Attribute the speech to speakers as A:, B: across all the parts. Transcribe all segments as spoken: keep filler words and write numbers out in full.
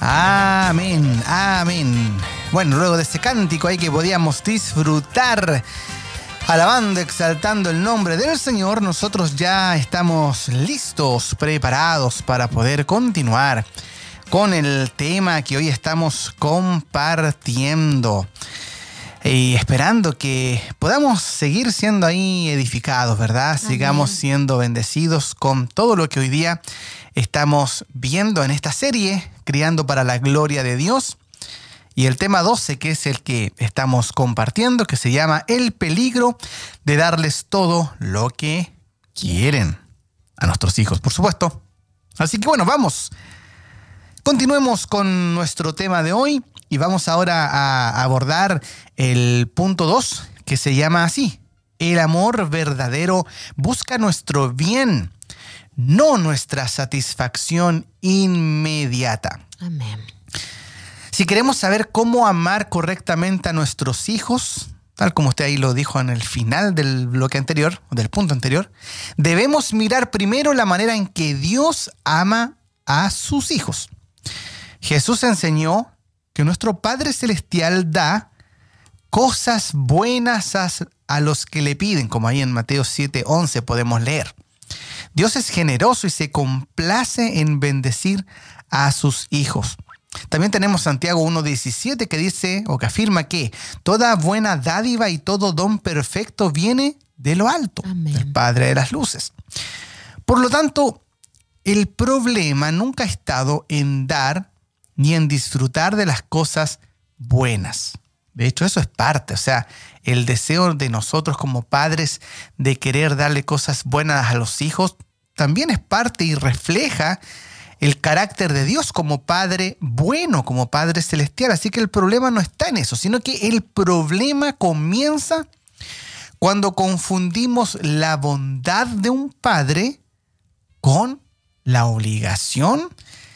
A: Amén, amén. Bueno, luego de ese cántico ahí que podíamos disfrutar, alabando, exaltando el nombre del Señor, nosotros ya estamos listos, preparados para poder continuar con el tema que hoy estamos compartiendo. Y esperando que podamos seguir siendo ahí edificados, ¿verdad? Amén. Sigamos siendo bendecidos con todo lo que hoy día estamos viendo en esta serie, Criando para la Gloria de Dios. Y el tema doce, que es el que estamos compartiendo, que se llama El peligro de darles todo lo que quieren a nuestros hijos, por supuesto. Así que bueno, vamos. Continuemos con nuestro tema de hoy y vamos ahora a abordar el punto dos, que se llama así: el amor verdadero busca nuestro bien, no nuestra satisfacción inmediata.
B: Amén.
A: Si queremos saber cómo amar correctamente a nuestros hijos, tal como usted ahí lo dijo en el final del bloque anterior, del punto anterior, debemos mirar primero la manera en que Dios ama a sus hijos. Jesús enseñó que nuestro Padre Celestial da cosas buenas a, a los que le piden, como ahí en Mateo siete once podemos leer. Dios es generoso y se complace en bendecir a sus hijos. También tenemos Santiago uno diecisiete que dice o que afirma que toda buena dádiva y todo don perfecto viene de lo alto,
B: Amén.
A: Del Padre de las luces. Por lo tanto, el problema nunca ha estado en dar ni en disfrutar de las cosas buenas. De hecho, eso es parte, o sea, el deseo de nosotros como padres de querer darle cosas buenas a los hijos también es parte y refleja el carácter de Dios como Padre bueno, como Padre celestial. Así que el problema no está en eso, sino que el problema comienza cuando confundimos la bondad de un padre con la obligación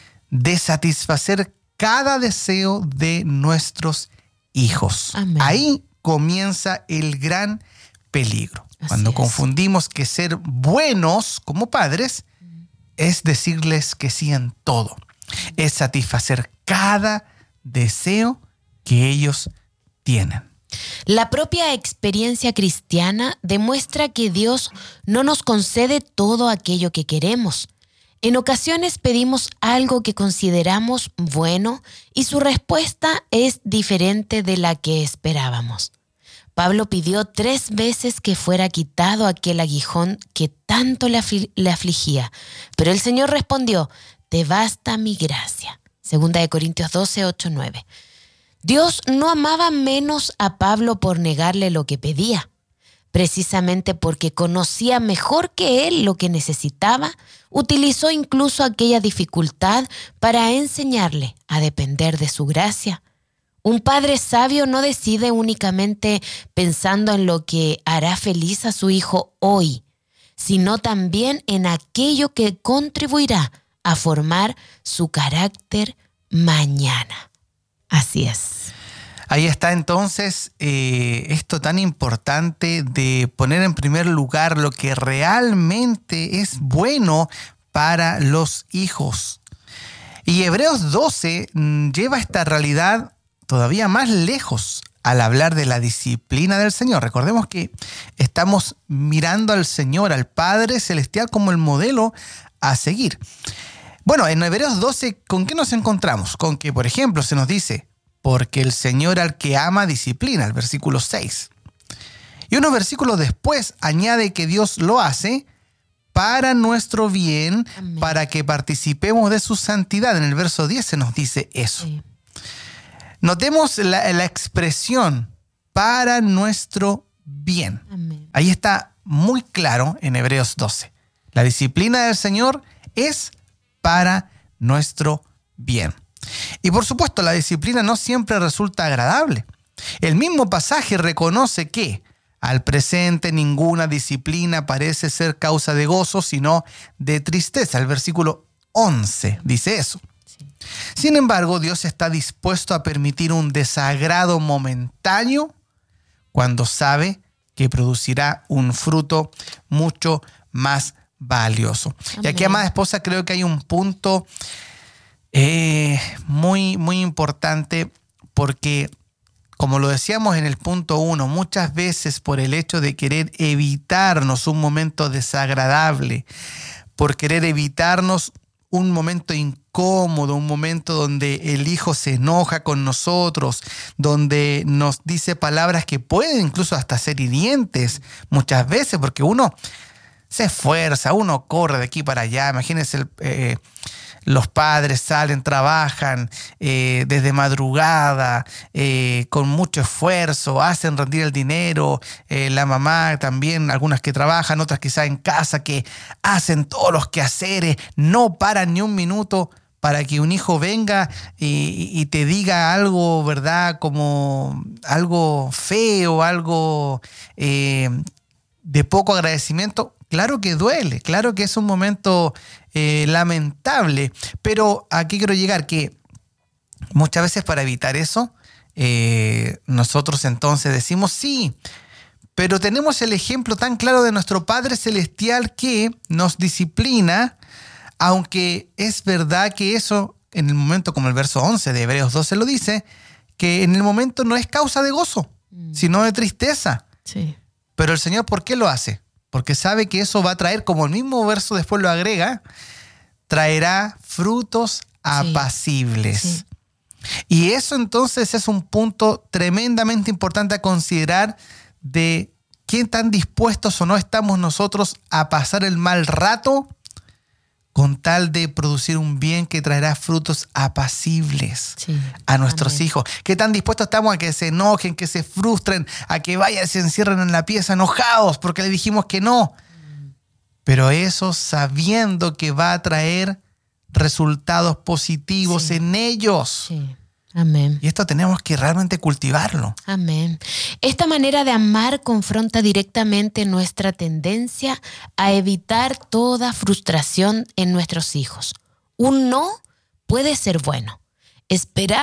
A: de satisfacer cada deseo de nuestros hijos.
B: Amén.
A: Ahí comienza el gran peligro.
B: Así
A: Cuando
B: es.
A: confundimos que ser buenos como padres es decirles que sí en todo. Es satisfacer cada deseo que ellos tienen.
B: La propia experiencia cristiana demuestra que Dios no nos concede todo aquello que queremos. En ocasiones pedimos algo que consideramos bueno y su respuesta es diferente de la que esperábamos. Pablo pidió tres veces que fuera quitado aquel aguijón que tanto le, afli- le afligía, pero el Señor respondió: te basta mi gracia. Segunda de Corintios doce, ocho, nueve. Dios no amaba menos a Pablo por negarle lo que pedía. Precisamente porque conocía mejor que él lo que necesitaba, utilizó incluso aquella dificultad para enseñarle a depender de su gracia. Un padre sabio no decide únicamente pensando en lo que hará feliz a su hijo hoy, sino también en aquello que contribuirá a formar su carácter mañana. Así es.
A: Ahí está entonces eh, esto tan importante de poner en primer lugar lo que realmente es bueno para los hijos. Y Hebreos doce mm, lleva esta realidad todavía más lejos al hablar de la disciplina del Señor. Recordemos que estamos mirando al Señor, al Padre Celestial, como el modelo a seguir. Bueno, en Hebreos doce, ¿con qué nos encontramos? Con que, por ejemplo, se nos dice: porque el Señor al que ama disciplina, el versículo seis. Y unos versículos después añade que Dios lo hace para nuestro bien,
B: Amén.
A: Para que participemos de su santidad. En el verso diez se nos dice eso.
B: Sí.
A: Notemos la, la expresión para nuestro bien.
B: Amén.
A: Ahí está muy claro en Hebreos doce. La disciplina del Señor es para nuestro bien. Y por supuesto, la disciplina no siempre resulta agradable. El mismo pasaje reconoce que al presente ninguna disciplina parece ser causa de gozo, sino de tristeza. El versículo once dice eso.
B: Sí.
A: Sin embargo, Dios está dispuesto a permitir un desagrado momentáneo cuando sabe que producirá un fruto mucho más valioso.
B: Amén.
A: Y aquí, amada esposa, creo que hay un punto eh, muy, muy importante porque, como lo decíamos en el punto uno, muchas veces por el hecho de querer evitarnos un momento desagradable, por querer evitarnos un momento incómodo, un momento donde el hijo se enoja con nosotros, donde nos dice palabras que pueden incluso hasta ser hirientes muchas veces, porque uno se esfuerza, uno corre de aquí para allá. Imagínense, el, eh, los padres salen, trabajan eh, desde madrugada, eh, con mucho esfuerzo, hacen rendir el dinero. Eh, la mamá también, algunas que trabajan, otras quizás en casa, que hacen todos los quehaceres, no paran ni un minuto para que un hijo venga y, y te diga algo, ¿verdad? Como algo feo, algo eh, de poco agradecimiento. Claro que duele, claro que es un momento eh, lamentable, pero aquí quiero llegar, que muchas veces para evitar eso, eh, nosotros entonces decimos sí, pero tenemos el ejemplo tan claro de nuestro Padre Celestial que nos disciplina, aunque es verdad que eso, en el momento, como el verso once de Hebreos doce lo dice, que en el momento no es causa de gozo, mm. sino de tristeza.
B: Sí.
A: Pero el Señor, ¿por qué lo hace? Porque sabe que eso va a traer, como el mismo verso después lo agrega, traerá frutos apacibles. Sí, sí. Y eso entonces es un punto tremendamente importante a considerar de qué tan dispuestos o no estamos nosotros a pasar el mal rato con tal de producir un bien que traerá frutos apacibles sí, a nuestros amén. hijos. ¿Qué tan dispuestos estamos a que se enojen, que se frustren, a que vayan y se encierren en la pieza enojados porque le dijimos que no? Pero eso sabiendo que va a traer resultados positivos sí. en ellos.
B: Sí. Amén.
A: Y esto tenemos que realmente cultivarlo.
B: Amén. Esta manera de amar confronta directamente nuestra tendencia a evitar toda frustración en nuestros hijos. Un no puede ser bueno. Esperar